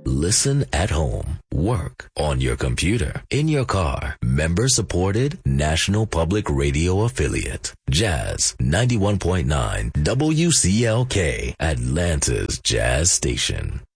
Listen at home, work, on your computer, in your car. Member supported National Public Radio affiliate. Jazz 91.9 WCLK, Atlanta's Jazz Station.